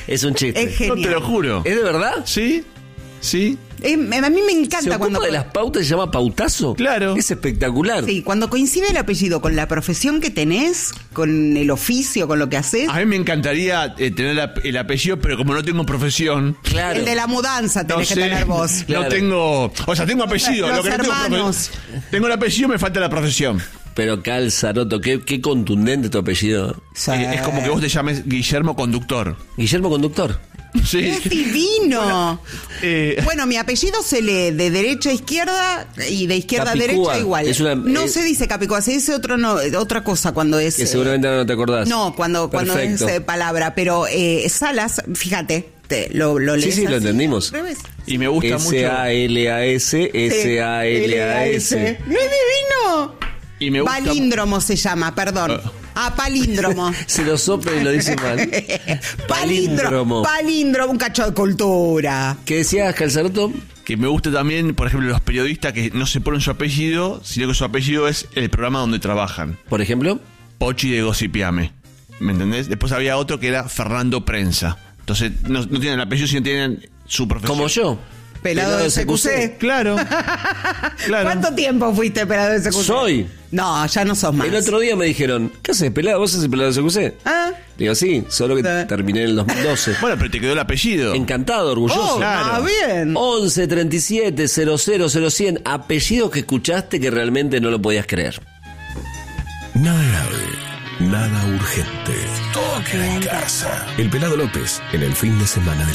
Es un chiste. Es genial. No te lo juro. ¿Es de verdad? ¿Sí? ¿Sí? A mí me encanta ¿Se ocupa cuando... de las pautas y se llama pautazo? Claro. Es espectacular. Sí, cuando coincide el apellido con la profesión que tenés, con el oficio, con lo que haces. A mí me encantaría tener el apellido, pero como no tengo profesión... Claro. El de la mudanza No tenés sé, que tener vos. Claro. no tengo... O sea, tengo apellido. Los lo que no hermanos. tengo el apellido, me falta la profesión. Pero Calzaroto, qué contundente tu apellido. Sí. Es como que vos te llames Guillermo Conductor. Guillermo Conductor. Sí. ¡Es divino! Eh, Bueno, mi apellido se lee de derecha a izquierda y de izquierda a Capicúa. derecha igual. Es una- no se dice Capicúa, se dice otra cosa cuando es... Que seguramente ahora no te acordás. No, cuando es Perfecto. palabra, pero Salas, fíjate, lo lees Sí, lo así, entendimos. al revés. y me gusta mucho... S-A-L-A-S, S-A-L-A-S. ¡No es divino! Y me gusta... Palíndromo se llama, perdón. Palíndromo. Se lo sopla y lo dice mal. Palíndromo. Palíndromo, un cacho de cultura. ¿Qué decías, Calzaroto? Que me gusta también, por ejemplo, los periodistas que no se ponen su apellido, sino que su apellido es el programa donde trabajan. Por ejemplo. Pochi de Gossipiame. ¿Me entendés? Después había otro que era Fernando Prensa. Entonces, no tienen el apellido, sino tienen su profesión. Como yo. Pelado de CQC. Claro. Claro. ¿Cuánto tiempo fuiste pelado de CQC? Soy. No, ya no sos más. El otro día me dijeron, ¿qué haces, pelado? ¿Vos haces pelado de CQC? ¿Ah? Digo, sí, solo que Sí. terminé en el 2012. Bueno, pero te quedó el apellido. Encantado, orgulloso. Oh, Claro. bien. 11 37 00 0100, apellidos que escuchaste que realmente no lo podías creer. Nada grave, nada urgente. Todo queda en casa. El Pelado López, en el fin de semana de